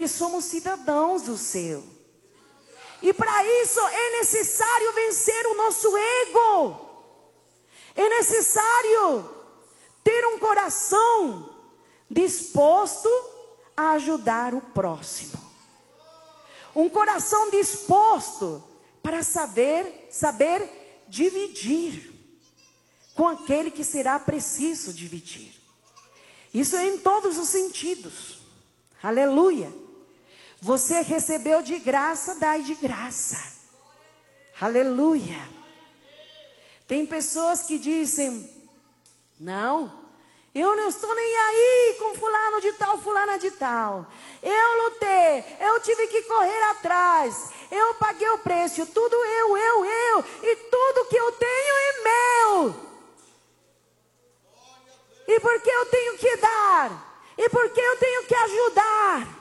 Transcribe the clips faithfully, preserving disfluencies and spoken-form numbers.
porque somos cidadãos do céu. E para isso é necessário vencer o nosso ego. É necessário ter um coração disposto a ajudar o próximo. Um coração disposto para saber, saber dividir com aquele que será preciso dividir. Isso é em todos os sentidos. Aleluia. Você recebeu de graça, dai de graça. Aleluia. Tem pessoas que dizem: não, eu não estou nem aí com fulano de tal, fulana de tal. Eu lutei, eu tive que correr atrás. Eu paguei o preço, tudo eu, eu, eu. E tudo que eu tenho é meu. E porque eu tenho que dar? E porque eu tenho que ajudar?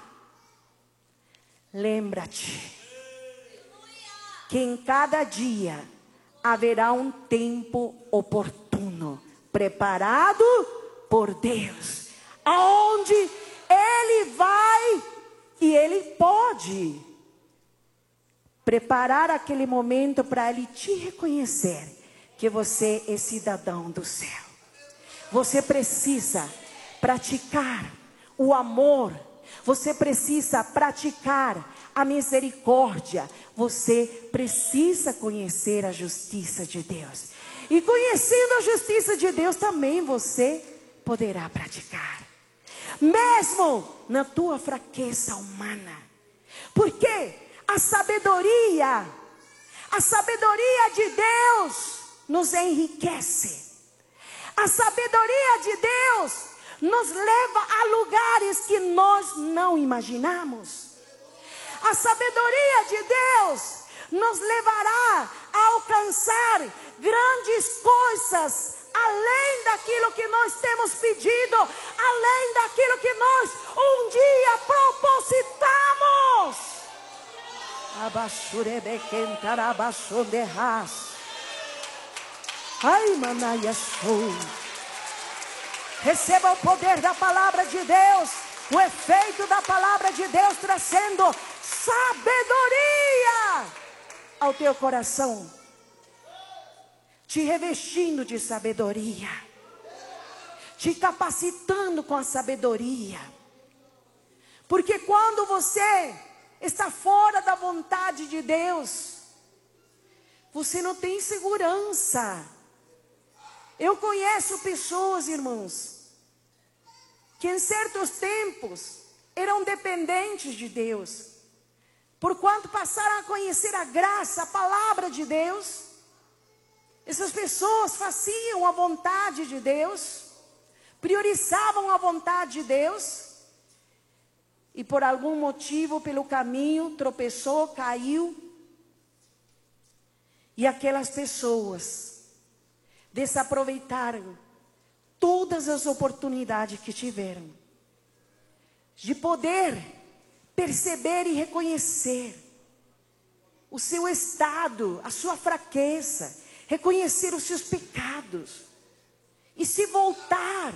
Lembra-te que em cada dia haverá um tempo oportuno, preparado por Deus, aonde Ele vai e Ele pode preparar aquele momento para Ele te reconhecer que você é cidadão do céu. Você precisa praticar o amor. Você precisa praticar a misericórdia. Você precisa conhecer a justiça de Deus. E conhecendo a justiça de Deus também você poderá praticar. Mesmo na tua fraqueza humana. Porque a sabedoria, a sabedoria de Deus nos enriquece. A sabedoria de Deus nos leva a lugares que nós não imaginamos. A sabedoria de Deus nos levará a alcançar grandes coisas, além daquilo que nós temos pedido, além daquilo que nós um dia propositamos. Ai, manaia show. Receba o poder da palavra de Deus, o efeito da palavra de Deus trazendo sabedoria ao teu coração, te revestindo de sabedoria, te capacitando com a sabedoria. Porque quando você está fora da vontade de Deus, você não tem segurança. Eu conheço pessoas, irmãos, que em certos tempos eram dependentes de Deus. Porquanto passaram a conhecer a graça, a palavra de Deus, essas pessoas faziam a vontade de Deus, priorizavam a vontade de Deus, e por algum motivo pelo caminho tropeçou, caiu, e aquelas pessoas desaproveitaram todas as oportunidades que tiveram de poder perceber e reconhecer o seu estado, a sua fraqueza, reconhecer os seus pecados e se voltar,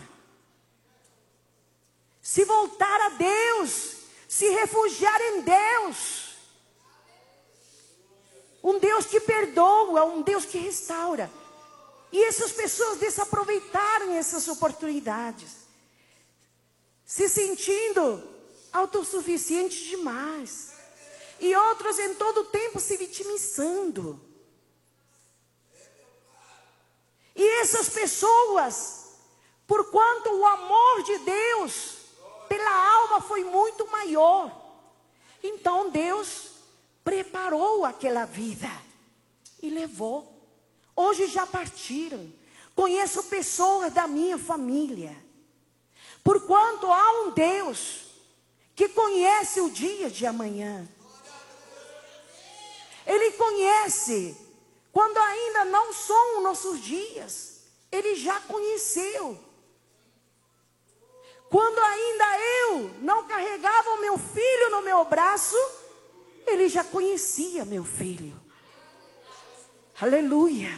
se voltar a Deus, se refugiar em Deus, um Deus que perdoa, um Deus que restaura. E essas pessoas desaproveitaram essas oportunidades, se sentindo autossuficientes demais. E outros em todo o tempo se vitimizando. E essas pessoas, por quanto o amor de Deus pela alma foi muito maior, então Deus preparou aquela vida e levou. Hoje já partiram. Conheço pessoas da minha família. Porquanto há um Deus que conhece o dia de amanhã. Ele conhece quando ainda não são nossos dias. Ele já conheceu. Quando ainda eu não carregava o meu filho no meu braço, Ele já conhecia meu filho. Aleluia.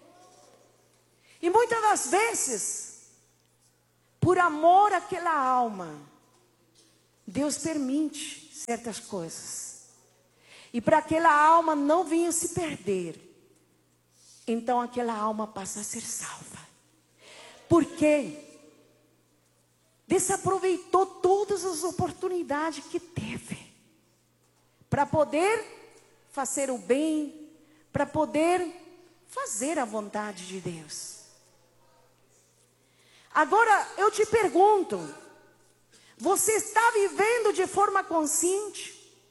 E muitas das vezes, por amor àquela alma, Deus permite certas coisas. E para aquela alma não vinha se perder, então aquela alma passa a ser salva. Por quê? Desaproveitou todas as oportunidades que teve para poder fazer o bem, para poder fazer a vontade de Deus. Agora eu te pergunto, você está vivendo de forma consciente?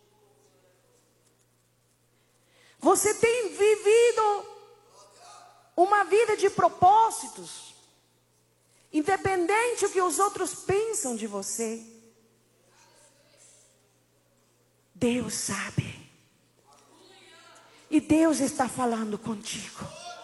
Você tem vivido uma vida de propósitos, independente do que os outros pensam de você? Deus sabe. E Deus está falando contigo.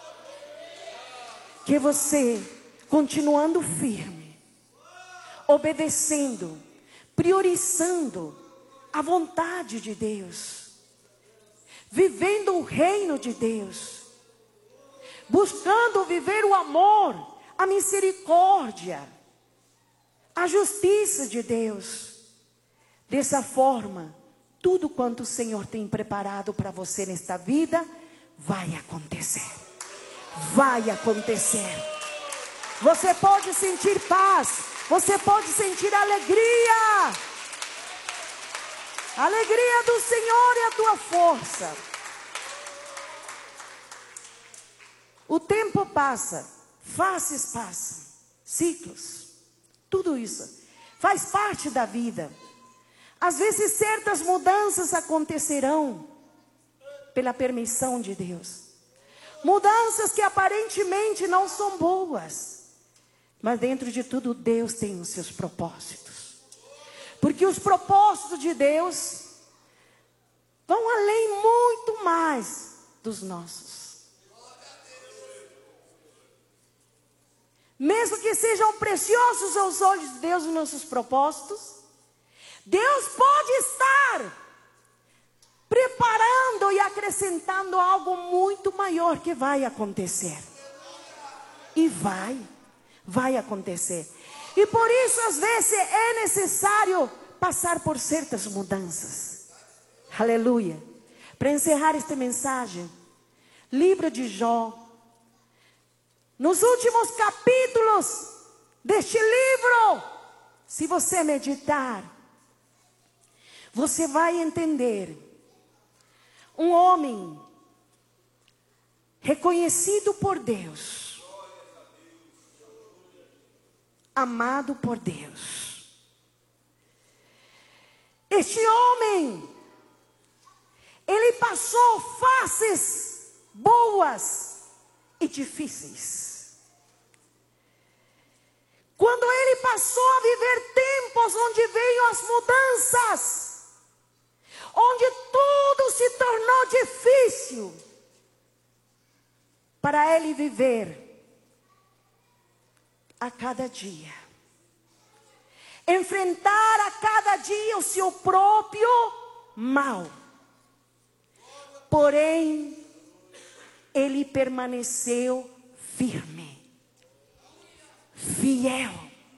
Que você, continuando firme, obedecendo, priorizando a vontade de Deus, vivendo o reino de Deus, buscando viver o amor, a misericórdia, a justiça de Deus. Dessa forma, tudo quanto o Senhor tem preparado para você nesta vida, vai acontecer. Vai acontecer. Você pode sentir paz, você pode sentir alegria. A alegria do Senhor é a tua força. O tempo passa, fases passam, ciclos, tudo isso faz parte da vida. Às vezes certas mudanças acontecerão pela permissão de Deus. Mudanças que aparentemente não são boas, mas dentro de tudo Deus tem os seus propósitos. Porque os propósitos de Deus vão além muito mais dos nossos. Mesmo que sejam preciosos aos olhos de Deus os nossos propósitos, Deus pode estar preparando e acrescentando algo muito maior que vai acontecer. E vai, vai acontecer. E por isso às vezes é necessário passar por certas mudanças. Aleluia. Para encerrar esta mensagem, livro de Jó. Nos últimos capítulos deste livro, se você meditar, você vai entender. Um homem reconhecido por Deus, amado por Deus. Este homem, ele passou fases boas e difíceis. Quando ele passou a viver tempos onde veio as mudanças, onde tudo se tornou difícil para ele viver a cada dia, enfrentar a cada dia o seu próprio mal. Porém, ele permaneceu firme, fiel,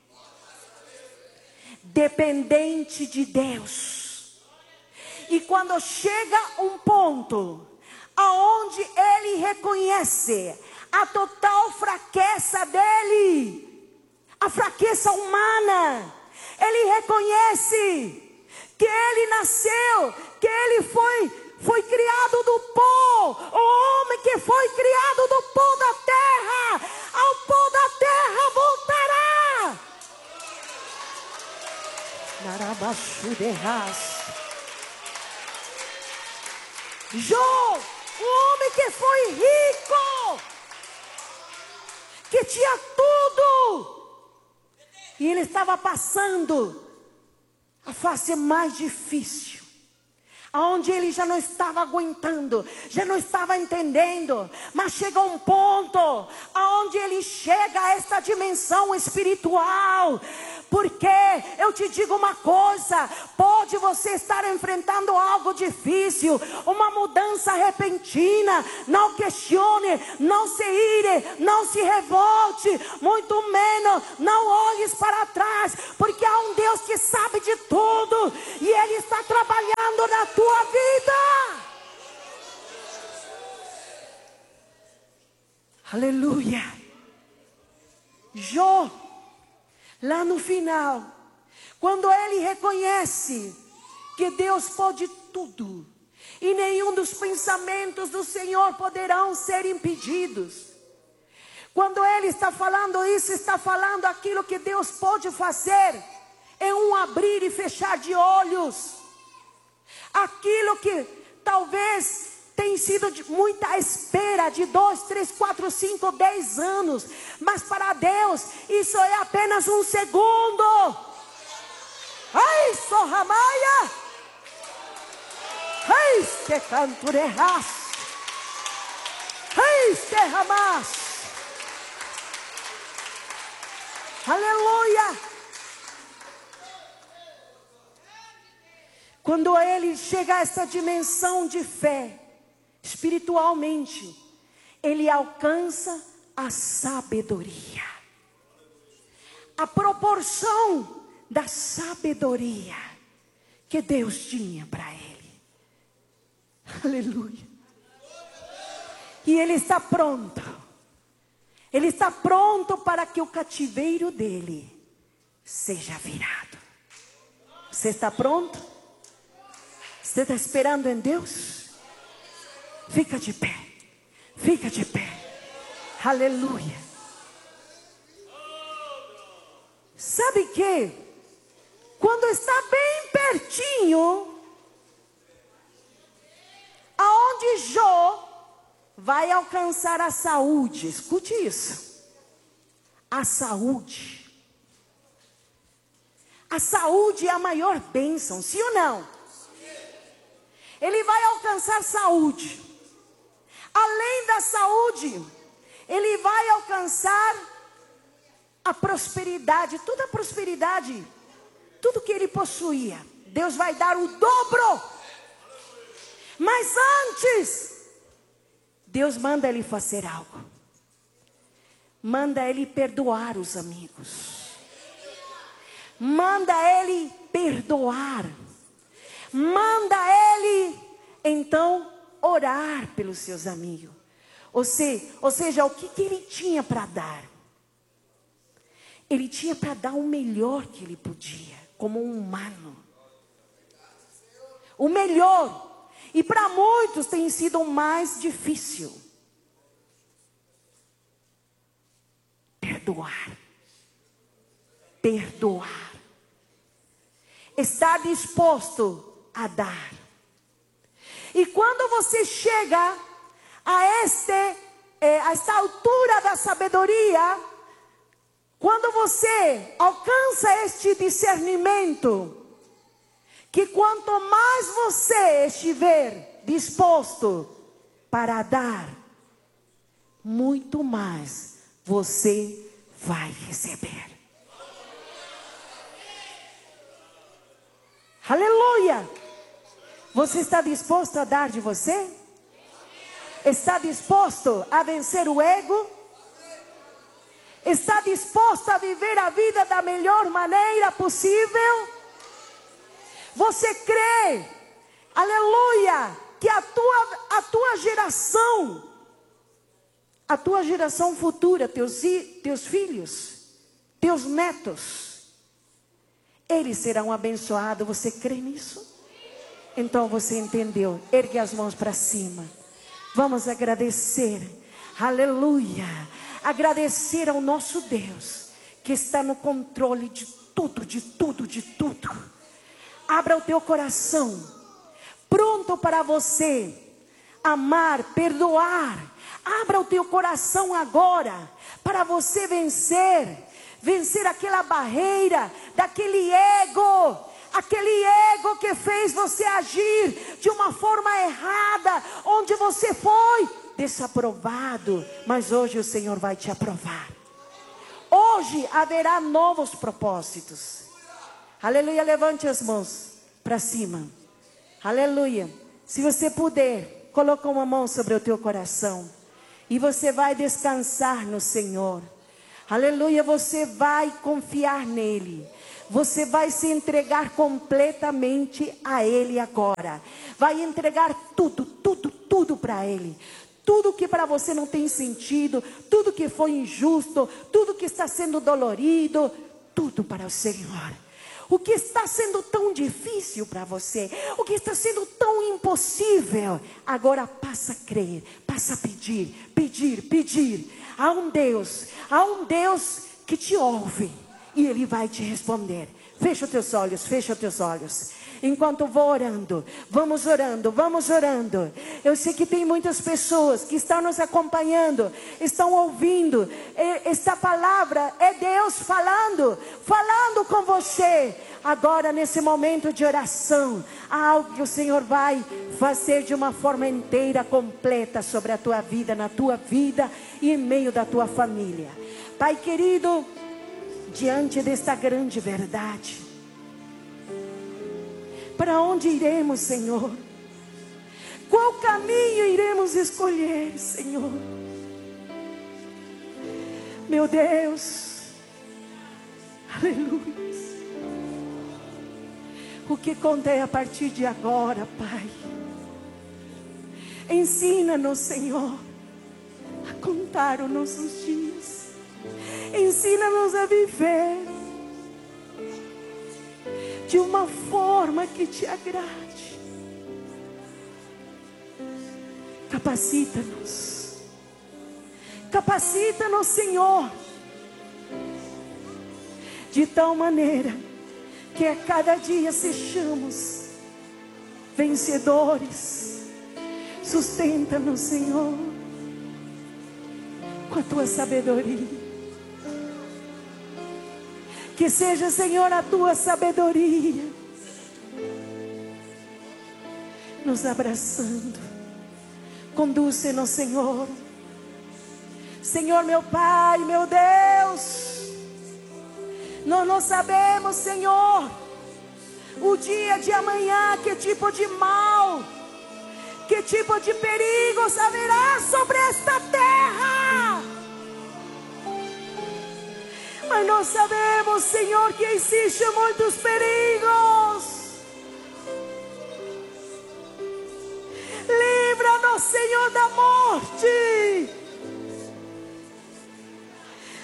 dependente de Deus. E quando chega um ponto aonde ele reconhece a total fraqueza dele, a fraqueza humana, ele reconhece que ele nasceu, que ele foi foi criado do pó, o homem que foi criado do pó da terra, ao pó da terra voltará. Jó, o homem que foi rico, que tinha tudo, e ele estava passando a fase mais difícil, onde ele já não estava aguentando, já não estava entendendo, mas chega um ponto onde ele chega a esta dimensão espiritual, Porque eu te digo uma coisa: pode você estar enfrentando algo difícil, uma mudança repentina. Não questione, não se ire, não se revolte, muito menos não olhes para trás, porque há um Deus que sabe de tudo e Ele está trabalhando na tua vida. Aleluia. Jó, lá no final, quando ele reconhece que Deus pode tudo e nenhum dos pensamentos do Senhor poderão ser impedidos. Quando ele está falando isso, está falando aquilo que Deus pode fazer em um abrir e fechar de olhos. Aquilo que talvez tem sido de muita espera, de dois, três, quatro, cinco, dez anos. Mas para Deus, isso é apenas um segundo. Ai, sorramaia. Ai, que canturerras. Ai, que ramas. Aleluia. Quando ele chega a essa dimensão de fé, espiritualmente, ele alcança a sabedoria. A proporção da sabedoria que Deus tinha para ele. Aleluia. E ele está pronto. Ele está pronto para que o cativeiro dele seja virado. Você está pronto? Você está esperando em Deus? Fica de pé, fica de pé, aleluia. Sabe que quando está bem pertinho, aonde Jó vai alcançar a saúde, escute isso, a saúde. A saúde é a maior bênção, sim ou não? Ele vai alcançar saúde. Além da saúde, ele vai alcançar a prosperidade, toda a prosperidade, tudo que ele possuía, Deus vai dar o dobro. Mas antes, Deus manda ele fazer algo. Manda ele perdoar os amigos. Manda ele perdoar. Manda ele, então, orar pelos seus amigos. Ou seja, ou seja o que, que ele tinha para dar? Ele tinha para dar o melhor que ele podia, como um humano. O melhor. E para muitos tem sido o mais difícil. Perdoar. Perdoar. Estar disposto a dar. E quando você chega a, este, eh, a esta altura da sabedoria, quando você alcança este discernimento, que quanto mais você estiver disposto para dar, muito mais você vai receber. Aleluia! Você está disposto a dar de você? Está disposto a vencer o ego? Está disposto a viver a vida da melhor maneira possível? Você crê, aleluia, que a tua, a tua geração, a tua geração futura, teus, teus filhos, teus netos, eles serão abençoados? Você crê nisso? Então você entendeu. Ergue as mãos para cima. Vamos agradecer. Aleluia. Agradecer ao nosso Deus, que está no controle de tudo, de tudo, de tudo. Abra o teu coração, pronto para você amar, perdoar. Abra o teu coração agora, para você vencer. Vencer aquela barreira, daquele ego. Aquele ego que fez você agir de uma forma errada, onde você foi desaprovado, mas hoje o Senhor vai te aprovar. hoje haverá novos propósitos. Aleluia, levante as mãos para cima. Aleluia. Se você puder, coloca uma mão sobre o teu coração. E você vai descansar no Senhor. Aleluia, você vai confiar nele. Você vai se entregar completamente a Ele agora. Vai entregar tudo, tudo, tudo para Ele. Tudo que para você não tem sentido, tudo que foi injusto, tudo que está sendo dolorido, tudo para o Senhor. O que está sendo tão difícil para você, o que está sendo tão impossível, agora passa a crer, passa a pedir, pedir, pedir. Há um Deus, há um Deus que te ouve e Ele vai te responder. Fecha os teus olhos, fecha os teus olhos. Enquanto vou orando, vamos orando, vamos orando. Eu sei que tem muitas pessoas que estão nos acompanhando, estão ouvindo. Esta palavra é Deus falando, falando com você. Agora nesse momento de oração, há algo que o Senhor vai fazer de uma forma inteira, completa sobre a tua vida, na tua vida e em meio da tua família. Pai querido, diante desta grande verdade, para onde iremos, Senhor? Qual caminho iremos escolher, Senhor? Meu Deus, aleluia. O que conta é a partir de agora, Pai. Ensina-nos, Senhor, a contar os nossos dias. Ensina-nos a viver de uma forma que te agrade. Capacita-nos. Capacita-nos, Senhor, de tal maneira que a cada dia sejamos vencedores. Sustenta-nos, Senhor, com a tua sabedoria. Que seja, Senhor, a tua sabedoria nos abraçando. Conduz-nos, Senhor. Senhor, meu Pai, meu Deus, nós não sabemos, Senhor, o dia de amanhã, que tipo de mal, que tipo de perigos haverá sobre esta terra. Mas nós sabemos, Senhor, que existem muitos perigos. Livra-nos, Senhor, da morte.